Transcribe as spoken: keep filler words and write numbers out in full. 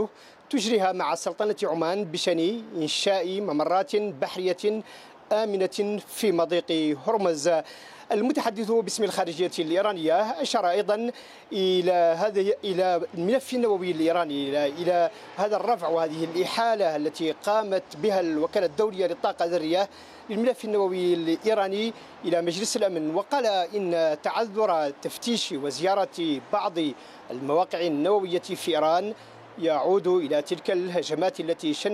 دولته تجريها مع سلطنة عمان بشأن إنشاء ممرات بحرية آمنة في مضيق هرمز. المتحدث باسم الخارجية الإيرانية أشار أيضا إلى هذا إلى الملف النووي الإيراني، إلى, إلى هذا الرفع وهذه الإحالة التي قامت بها الوكالة الدولية للطاقة الذرية للملف النووي الإيراني إلى مجلس الأمن. وقال إن تعذر تفتيش وزيارة بعض المواقع النووية في إيران يعود إلى تلك الهجمات التي شن